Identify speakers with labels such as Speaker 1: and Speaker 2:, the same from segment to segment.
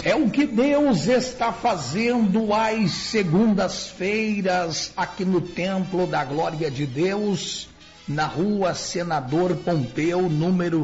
Speaker 1: É o que Deus está fazendo às segundas-feiras aqui no Templo da Glória de Deus, na rua Senador Pompeu, número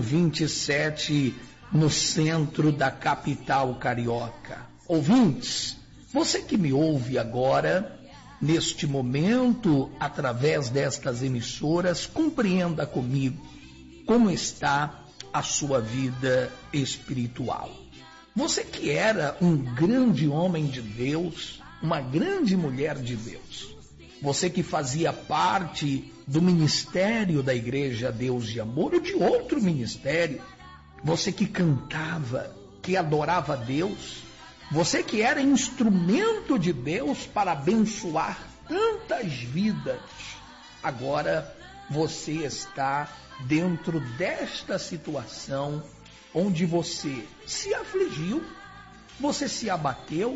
Speaker 1: 27, no centro da capital carioca. Ouvintes, você que me ouve agora, neste momento, através destas emissoras, compreenda comigo como está a sua vida espiritual. Você que era um grande homem de Deus, uma grande mulher de Deus, você que fazia parte do ministério da Igreja Deus e Amor ou de outro ministério, você que cantava, que adorava Deus, você que era instrumento de Deus para abençoar tantas vidas, agora você está dentro desta situação onde você se afligiu, você se abateu,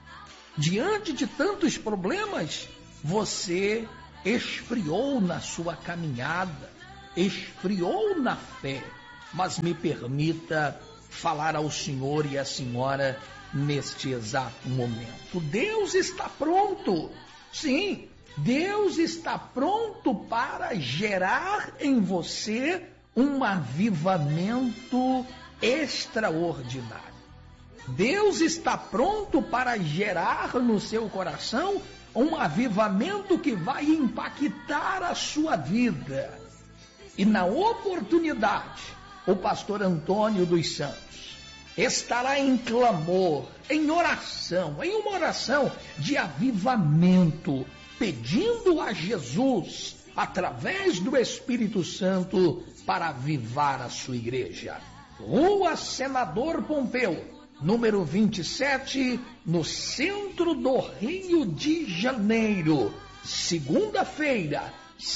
Speaker 1: diante de tantos problemas, você esfriou na sua caminhada, esfriou na fé. Mas me permita falar ao senhor e à senhora neste exato momento. Deus está pronto, sim, Deus está pronto para gerar em você um avivamento extraordinário. Deus está pronto para gerar no seu coração um avivamento que vai impactar a sua vida. E na oportunidade, o pastor Antônio dos Santos estará em clamor, em oração, em uma oração de avivamento, pedindo a Jesus, através do Espírito Santo, para avivar a sua igreja. Rua Senador Pompeu, número 27, no centro do Rio de Janeiro. Segunda-feira,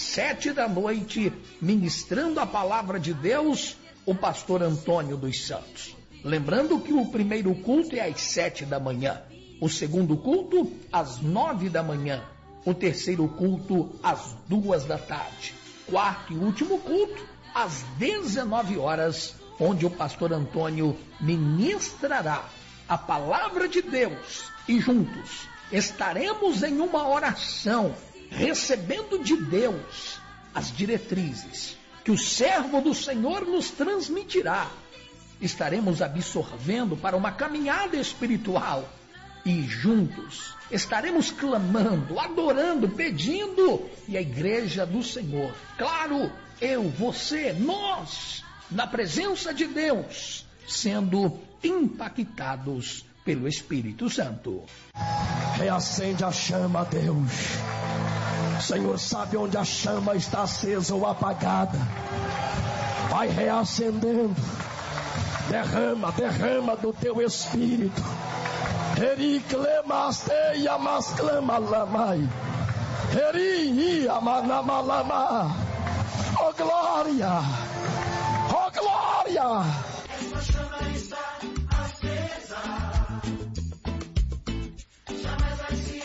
Speaker 1: 19h, ministrando a palavra de Deus, o pastor Antônio dos Santos. Lembrando que o primeiro culto é às 7h, o segundo culto às 9h, o terceiro culto às 14h, quarto e último culto às 19h, onde o pastor Antônio ministrará a palavra de Deus e juntos estaremos em uma oração, recebendo de Deus as diretrizes que o servo do Senhor nos transmitirá. Estaremos absorvendo para uma caminhada espiritual e juntos estaremos clamando, adorando, pedindo, e a igreja do Senhor, claro, eu, você, nós, na presença de Deus, sendo impactados pelo Espírito Santo.
Speaker 2: Reacende a chama, Deus. O Senhor sabe onde a chama está acesa ou apagada. Vai reacendendo. Derrama do teu Espírito. Ericlemasteia masclama lamai. Eria manamalama. Oh glória! Oh glória!
Speaker 3: Essa chama está acesa. Jamais vai se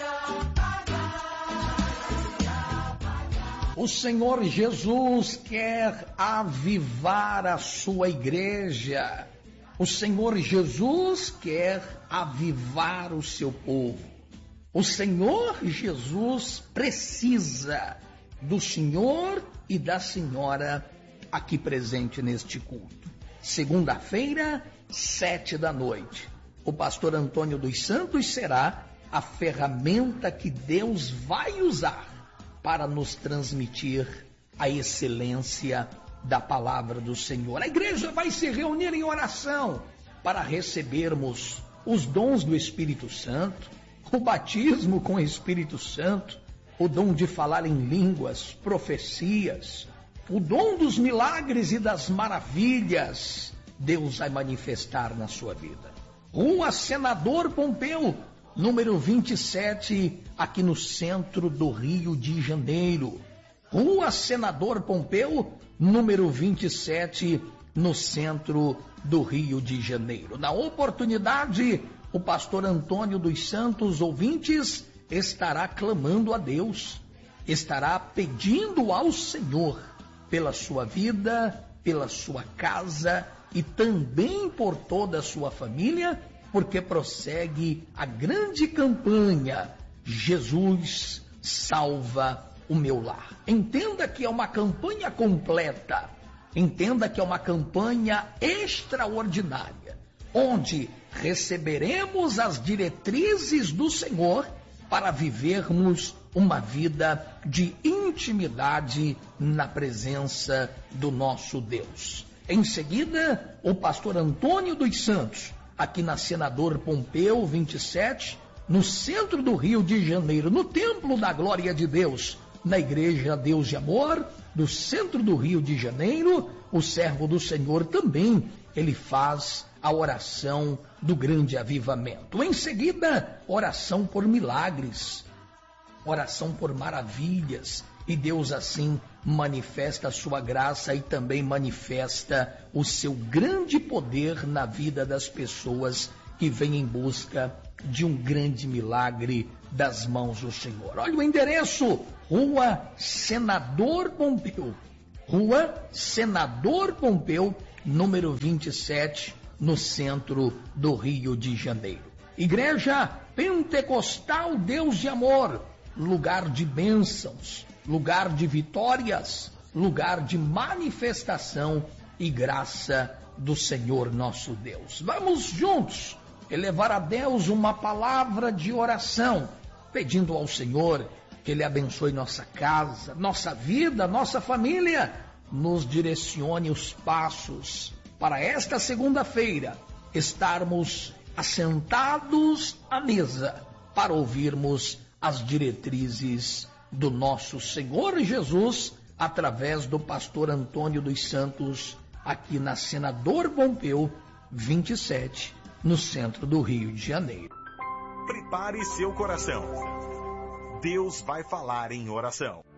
Speaker 3: apagar.
Speaker 1: O Senhor Jesus quer avivar a sua igreja. O Senhor Jesus quer avivar o seu povo. O Senhor Jesus precisa do senhor e da senhora aqui presente neste culto. Segunda-feira, 19h. O pastor Antônio dos Santos será a ferramenta que Deus vai usar para nos transmitir a excelência da palavra do Senhor. A igreja vai se reunir em oração para recebermos os dons do Espírito Santo, o batismo com o Espírito Santo, o dom de falar em línguas, profecias, o dom dos milagres e das maravilhas. Deus vai manifestar na sua vida. Rua Senador Pompeu, número 27, aqui no centro do Rio de Janeiro. Rua Senador Pompeu, número 27, no centro do Rio de Janeiro. Na oportunidade, o pastor Antônio dos Santos, ouvintes, estará clamando a Deus, estará pedindo ao Senhor pela sua vida, pela sua casa e também por toda a sua família, porque prossegue a grande campanha Jesus salva o meu lar. Entenda que é uma campanha completa, entenda que é uma campanha extraordinária, onde receberemos as diretrizes do Senhor para vivermos uma vida de intimidade na presença do nosso Deus. Em seguida, o pastor Antônio dos Santos, aqui na Senador Pompeu 27, no centro do Rio de Janeiro, no Templo da Glória de Deus, na Igreja Deus de Amor, do centro do Rio de Janeiro, o servo do Senhor também, ele faz a oração do grande avivamento. Em seguida, oração por milagres, oração por maravilhas, e Deus assim manifesta a sua graça e também manifesta o seu grande poder na vida das pessoas que vêm em busca de um grande milagre das mãos do Senhor. Olha o endereço: Rua Senador Pompeu, Rua Senador Pompeu, número 27, no centro do Rio de Janeiro. Igreja Pentecostal Deus de Amor, lugar de bênçãos, lugar de vitórias, lugar de manifestação e graça do Senhor nosso Deus. Vamos juntos elevar a Deus uma palavra de oração, pedindo ao Senhor que Ele abençoe nossa casa, nossa vida, nossa família, nos direcione os passos para esta segunda-feira estarmos assentados à mesa para ouvirmos as diretrizes do nosso Senhor Jesus através do pastor Antônio dos Santos, aqui na Senador Pompeu 27, no centro do Rio de Janeiro.
Speaker 4: Prepare seu coração. Deus vai falar em oração.